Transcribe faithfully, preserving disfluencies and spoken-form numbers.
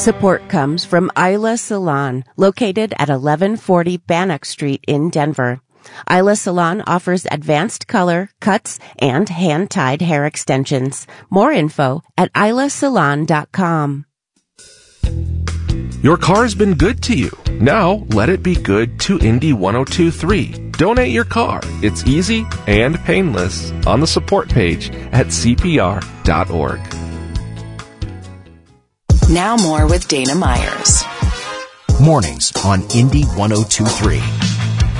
Support comes from Isla Salon, located at eleven forty Bannock Street in Denver. Isla Salon offers advanced color, cuts, and hand-tied hair extensions. More info at isla salon dot com. Your car's been good to you. Now let it be good to Indy one oh two point three. Donate your car. It's easy and painless on the support page at c p r dot org. Now more with Dana Myers. Mornings on Indy one oh two point three.